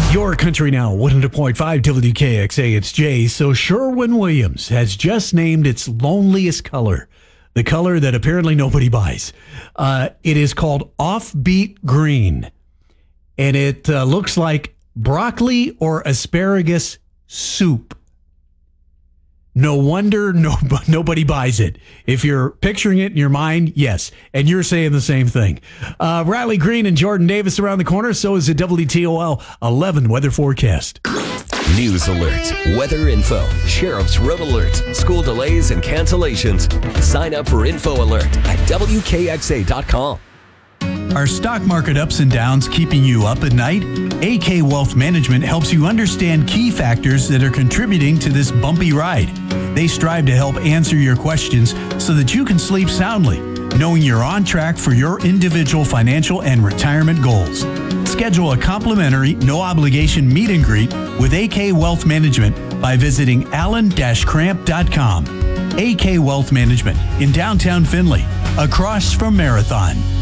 Your Country Now, 100.5 WKXA, it's Jay. So Sherwin-Williams has just named its loneliest color, the color that apparently nobody buys. It is called Offbeat Green, and it looks like broccoli or asparagus soup. No wonder nobody buys it. If you're picturing it in your mind, yes. And you're saying the same thing. Riley Green and Jordan Davis around the corner. So is the WTOL 11 weather forecast. News alerts, weather info, sheriff's road alerts, school delays and cancellations. Sign up for Info Alert at WKXA.com. Are stock market ups and downs keeping you up at night? AK Wealth Management helps you understand key factors that are contributing to this bumpy ride. They strive to help answer your questions so that you can sleep soundly, knowing you're on track for your individual financial and retirement goals. Schedule a complimentary, no-obligation meet and greet with AK Wealth Management by visiting allen-cramp.com. AK Wealth Management in downtown Findlay, across from Marathon.